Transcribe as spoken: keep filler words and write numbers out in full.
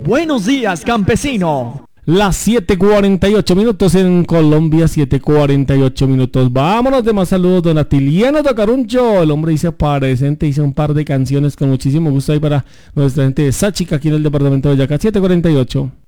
Buenos días, campesino. Las siete cuarenta y ocho minutos en Colombia, siete cuarenta y ocho minutos. Vámonos de más saludos, don Atiliano Tocaruncho. El hombre dice presente, hizo un par de canciones con muchísimo gusto ahí para nuestra gente de Sáchica aquí en el departamento de Boyacá. siete cuarenta y ocho.